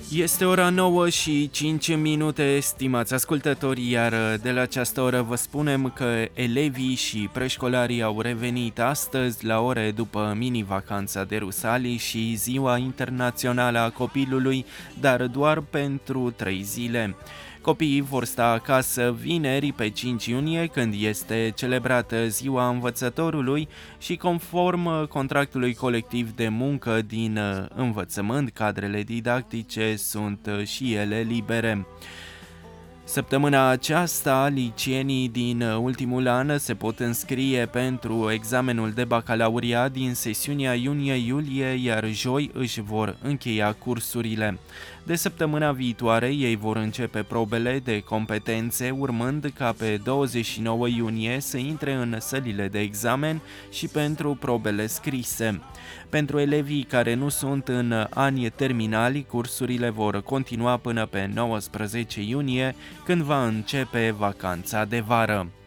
Este ora 9 și 5 minute, stimați ascultători, iar de la această oră vă spunem că elevii și preșcolarii au revenit astăzi la ore după mini-vacanța de Rusalii și Ziua Internațională a Copilului, dar doar pentru 3 zile. Copiii vor sta acasă vineri pe 5 iunie, când este celebrată Ziua Învățătorului și conform contractului colectiv de muncă din învățământ, cadrele didactice sunt și ele libere. Săptămâna aceasta, liceenii din ultimul an se pot înscrie pentru examenul de bacalaureat din sesiunea iunie-iulie, iar joi își vor încheia cursurile. De săptămâna viitoare, ei vor începe probele de competențe, urmând ca pe 29 iunie să intre în sălile de examen și pentru probele scrise. Pentru elevii care nu sunt în ani terminali, cursurile vor continua până pe 19 iunie, când va începe vacanța de vară.